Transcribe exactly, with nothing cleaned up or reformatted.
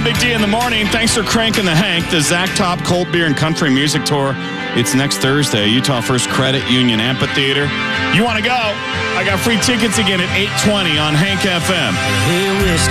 on Big D in the morning. Thanks for cranking the Hank, the Zach Top Cold Beer and Country Music Tour. It's next Thursday, Utah First Credit Union Amphitheater. You want to go? I got free tickets again at eight twenty on Hank F M. Hey, whiskey.